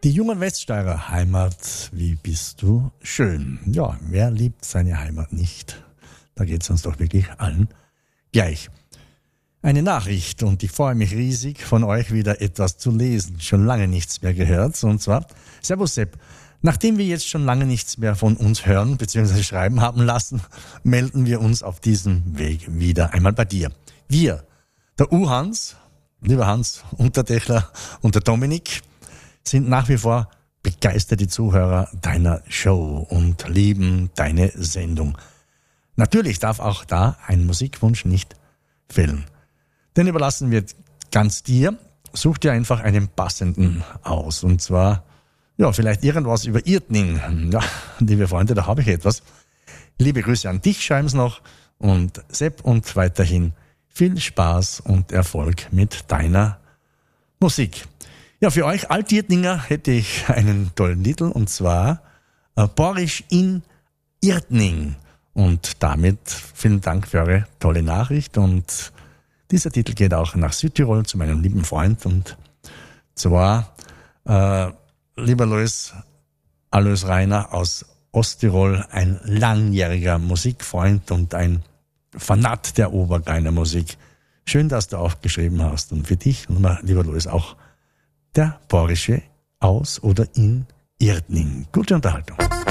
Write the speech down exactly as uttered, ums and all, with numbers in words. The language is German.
Die jungen Weststeirer, Heimat, wie bist du schön. Ja, wer liebt seine Heimat nicht? Da geht es uns doch wirklich allen gleich. Eine Nachricht und ich freue mich riesig, von euch wieder etwas zu lesen. Schon lange nichts mehr gehört und zwar, Servus Sepp, nachdem wir jetzt schon lange nichts mehr von uns hören bzw. schreiben haben lassen, melden wir uns auf diesem Weg wieder einmal bei dir. Wir, der U-Hans, lieber Hans und der Techler und der Dominik, sind nach wie vor begeisterte Zuhörer deiner Show und lieben deine Sendung. Natürlich darf auch da ein Musikwunsch nicht fehlen. Den überlassen wir ganz dir. Such dir einfach einen passenden aus. Und zwar, ja, vielleicht irgendwas über Irtning. Ja, liebe Freunde, da habe ich etwas. Liebe Grüße an dich, schreiben's noch. Und Sepp und weiterhin viel Spaß und Erfolg mit deiner Musik. Ja, für euch Alt-Irtninger hätte ich einen tollen Titel und zwar äh, Borisch in Irtning. Und damit vielen Dank für eure tolle Nachricht und dieser Titel geht auch nach Südtirol zu meinem lieben Freund und zwar äh, lieber Alois, Alois Rainer aus Osttirol, ein langjähriger Musikfreund und ein Fanat der Obergreiner Musik. Schön, dass du aufgeschrieben hast und für dich, lieber Alois, auch der Borische aus oder in Irtning. Gute Unterhaltung.